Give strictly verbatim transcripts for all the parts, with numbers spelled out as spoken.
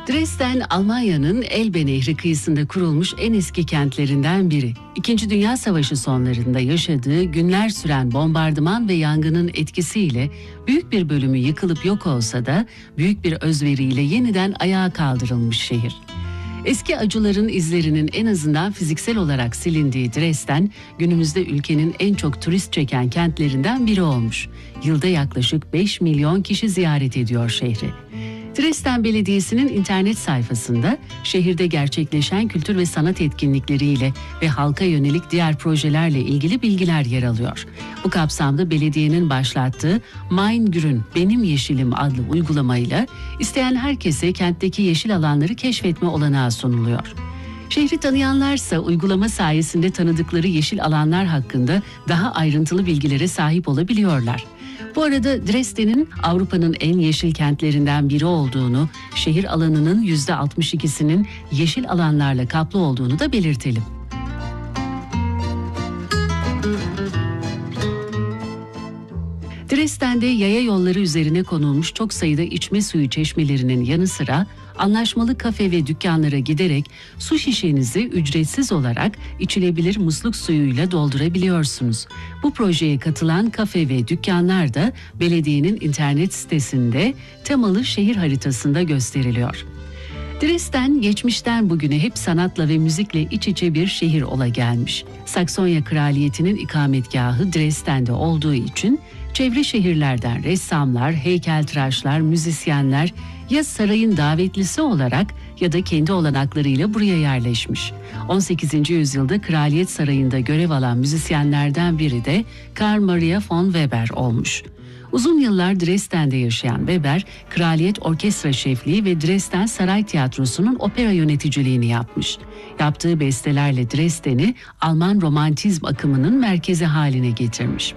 Dresden, Almanya'nın Elbe Nehri kıyısında kurulmuş en eski kentlerinden biri. İkinci Dünya Savaşı sonlarında yaşadığı günler süren bombardıman ve yangının etkisiyle büyük bir bölümü yıkılıp yok olsa da büyük bir özveriyle yeniden ayağa kaldırılmış şehir. Eski acıların izlerinin en azından fiziksel olarak silindiği Dresden, günümüzde ülkenin en çok turist çeken kentlerinden biri olmuş. Yılda yaklaşık beş milyon kişi ziyaret ediyor şehri. Dresden Belediyesi'nin internet sayfasında şehirde gerçekleşen kültür ve sanat etkinlikleriyle ve halka yönelik diğer projelerle ilgili bilgiler yer alıyor. Bu kapsamda belediyenin başlattığı Mein Grün, Benim Yeşilim adlı uygulamayla isteyen herkese kentteki yeşil alanları keşfetme olanağı sunuluyor. Şehri tanıyanlarsa uygulama sayesinde tanıdıkları yeşil alanlar hakkında daha ayrıntılı bilgilere sahip olabiliyorlar. Bu arada Dresden'in Avrupa'nın en yeşil kentlerinden biri olduğunu, şehir alanının yüzde altmış ikisinin yeşil alanlarla kaplı olduğunu da belirtelim. Dresden'de yaya yolları üzerine konulmuş çok sayıda içme suyu çeşmelerinin yanı sıra anlaşmalı kafe ve dükkanlara giderek su şişenizi ücretsiz olarak içilebilir musluk suyuyla doldurabiliyorsunuz. Bu projeye katılan kafe ve dükkanlar da belediyenin internet sitesinde temalı şehir haritasında gösteriliyor. Dresden geçmişten bugüne hep sanatla ve müzikle iç içe bir şehir ola gelmiş. Saksonya Kraliyeti'nin ikametgahı Dresden'de olduğu için çevre şehirlerden ressamlar, heykeltıraşlar, müzisyenler ya sarayın davetlisi olarak ya da kendi olanaklarıyla buraya yerleşmiş. on sekizinci yüzyılda Kraliyet Sarayı'nda görev alan müzisyenlerden biri de Karl Maria von Weber olmuş. Uzun yıllar Dresden'de yaşayan Weber, Kraliyet Orkestra Şefliği ve Dresden Saray Tiyatrosu'nun opera yöneticiliğini yapmış. Yaptığı bestelerle Dresden'i Alman romantizm akımının merkezi haline getirmiş.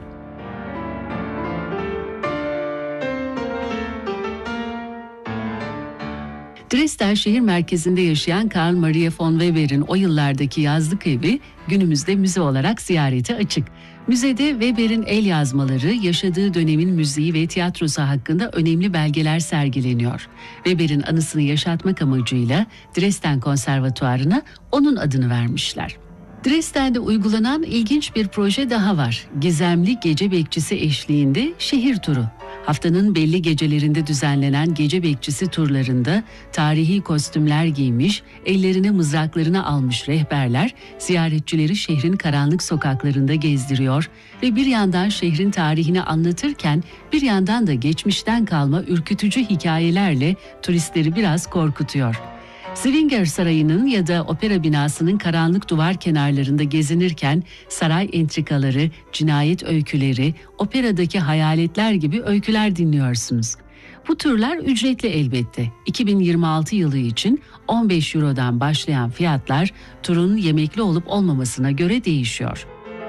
Dresden şehir merkezinde yaşayan Karl Maria von Weber'in o yıllardaki yazlık evi günümüzde müze olarak ziyarete açık. Müzede Weber'in el yazmaları, yaşadığı dönemin müziği ve tiyatrosu hakkında önemli belgeler sergileniyor. Weber'in anısını yaşatmak amacıyla Dresden Konservatuvarı'na onun adını vermişler. Dresden'de uygulanan ilginç bir proje daha var. Gizemli gece bekçisi eşliğinde şehir turu. Haftanın belli gecelerinde düzenlenen gece bekçisi turlarında tarihi kostümler giymiş, ellerine mızraklarını almış rehberler ziyaretçileri şehrin karanlık sokaklarında gezdiriyor ve bir yandan şehrin tarihini anlatırken bir yandan da geçmişten kalma ürkütücü hikayelerle turistleri biraz korkutuyor. Zwinger Sarayı'nın ya da opera binasının karanlık duvar kenarlarında gezinirken saray entrikaları, cinayet öyküleri, operadaki hayaletler gibi öyküler dinliyorsunuz. Bu turlar ücretli elbette. iki bin yirmi altı yılı için on beş Euro'dan başlayan fiyatlar turun yemekli olup olmamasına göre değişiyor.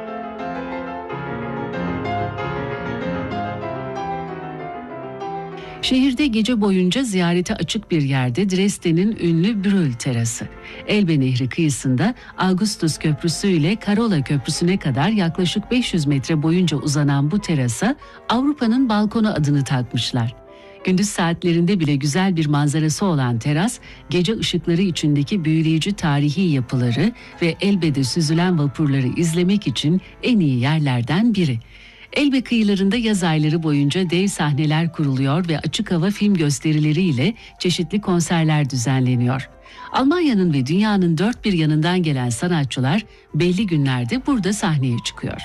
Şehirde gece boyunca ziyarete açık bir yerde Dresden'in ünlü Brühl Terası. Elbe Nehri kıyısında Augustus Köprüsü ile Karola Köprüsü'ne kadar yaklaşık beş yüz metre boyunca uzanan bu terasa Avrupa'nın balkonu adını takmışlar. Gündüz saatlerinde bile güzel bir manzarası olan teras, gece ışıkları içindeki büyüleyici tarihi yapıları ve Elbe'de süzülen vapurları izlemek için en iyi yerlerden biri. Elbe kıyılarında yaz ayları boyunca dev sahneler kuruluyor ve açık hava film gösterileriyle çeşitli konserler düzenleniyor. Almanya'nın ve dünyanın dört bir yanından gelen sanatçılar belli günlerde burada sahneye çıkıyor.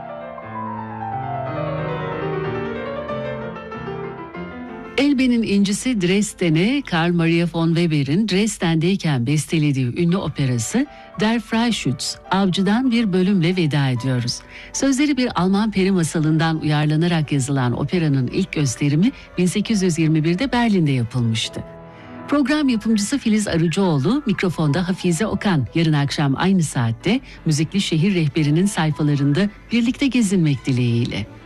Elbe'nin incisi Dresden'e Karl Maria von Weber'in Dresden'deyken bestelediği ünlü operası Der Freischütz, Avcı'dan bir bölümle veda ediyoruz. Sözleri bir Alman peri masalından uyarlanarak yazılan operanın ilk gösterimi bin sekiz yüz yirmi birde Berlin'de yapılmıştı. Program yapımcısı Filiz Arıcıoğlu, mikrofonda Hafize Okan. Yarın akşam aynı saatte Müzikli Şehir Rehberi'nin sayfalarında birlikte gezinmek dileğiyle.